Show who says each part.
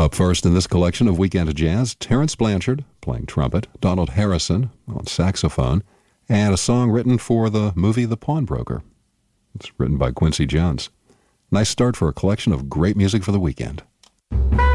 Speaker 1: Up first in this collection of Weekend Jazz, Terrence Blanchard playing trumpet, Donald Harrison on saxophone, and a song written for the movie The Pawnbroker. It's written by Quincy Jones. Nice start for a collection of great music for the weekend.